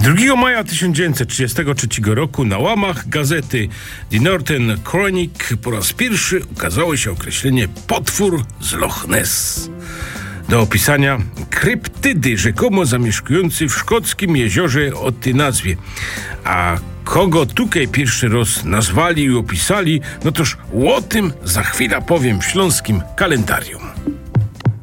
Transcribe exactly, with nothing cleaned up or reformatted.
drugiego maja tysiąc dziewięćset trzydziestego trzeciego roku na łamach gazety The Northern Chronicle po raz pierwszy ukazało się określenie potwór z Loch Ness do opisania kryptydy rzekomo zamieszkującej w szkockim jeziorze o tej nazwie. A kogo tutaj pierwszy raz nazwali i opisali, no toż o tym za chwilę powiem w śląskim kalendarium.